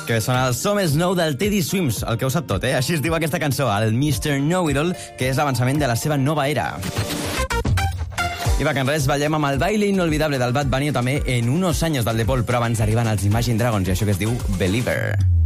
Que sona el Some Snow del Teddy Swims, el que ho sap tot, eh? Així es diu aquesta cançó, el Mr. Know-It-All, que és l'avançament de la seva nova era. I va, que en res, ballem amb el baile inolvidable del Bad Bunny o també en unos años del De Paul, però abans arriben els Imagine Dragons i això que es diu Believer.